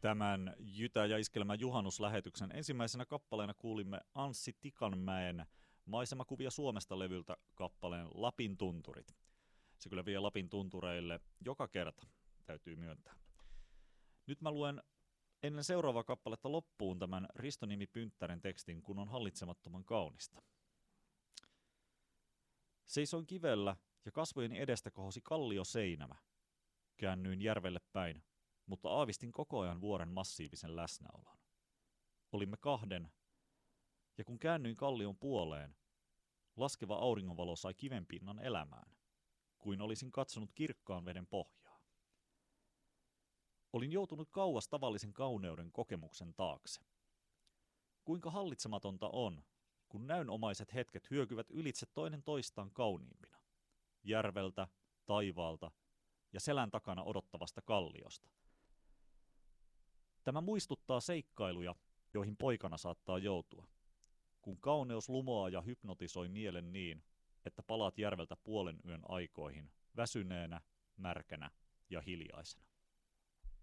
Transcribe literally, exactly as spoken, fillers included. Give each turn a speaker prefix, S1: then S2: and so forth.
S1: Tämän Jytä ja Iskelmän juhannuslähetyksen ensimmäisenä kappaleena kuulimme Anssi Tikanmäen Maisemakuvia Suomesta-levyltä kappaleen Lapin tunturit. Se kyllä vie Lapin tuntureille joka kerta, täytyy myöntää. Nyt mä luen ennen seuraavaa kappaletta loppuun tämän Risto Nimi Pynttären tekstin, kun on hallitsemattoman kaunista. Seisoin kivellä ja kasvojeni edestä kohosi kallio seinämä. Käännyin järvelle päin, mutta aavistin koko ajan vuoren massiivisen läsnäolon. Olimme kahden, ja kun käännyin kallion puoleen, laskeva auringonvalo sai kivenpinnan elämään, kuin olisin katsonut kirkkaan veden pohjaa. Olin joutunut kauas tavallisen kauneuden kokemuksen taakse. Kuinka hallitsematonta on, kun näynomaiset hetket hyökyvät ylitse toinen toistaan kauniimpina. Järveltä, taivaalta ja selän takana odottavasta kalliosta. Tämä muistuttaa seikkailuja, joihin poikana saattaa joutua. Kun kauneus lumoaa ja hypnotisoi mielen niin, että palaat järveltä puolen yön aikoihin, väsyneenä, märkänä ja hiljaisena.